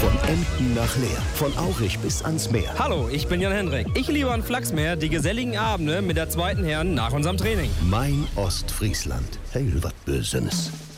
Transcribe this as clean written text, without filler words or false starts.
Von Emden nach Leer, von Aurich bis ans Meer. Hallo, ich bin Jan Hendrik. Ich liebe an Flachsmeer die geselligen Abende mit der zweiten Herren nach unserem Training. Mein Ostfriesland. Hey, was Bösenes.